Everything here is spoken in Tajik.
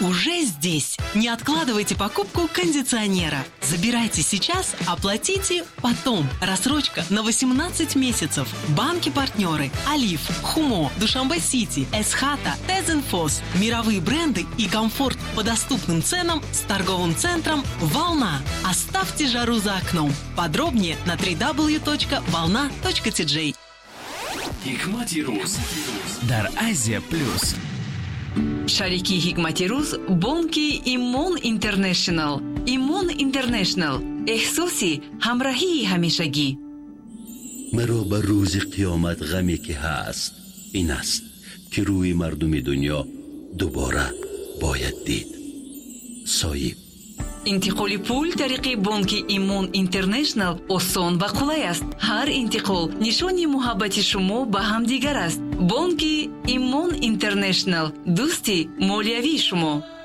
уже здесь. Не откладывайте покупку кондиционера. Забирайте сейчас, оплатите потом. Рассрочка на 18 месяцев. Банки-партнеры: Алиф, Хумо, Душанбе-Сити, Эсхата, Тезенфос. Мировые бренды и комфорт по доступным ценам с торговым центром «Волна». Оставьте жару за окном. Подробнее на www.volna.tj. Hikmati Ruz дар Азия Плюс. Шарики Hikmati Ruz бонки Имон Интернешнл. Имон Интернешнл. احساسی همراهی همیشگی. مرا بر روز قیامت غمی که هست این است که روی مردم دنیا دوباره باید دید. صایب. انتقال پول طریق بانک ایمون اینترنشنل آسان و قولای است. هر انتقال نشانی محبت شما به همدیگر است. بانک ایمون اینترنشنل، دوستی مالیوی شما.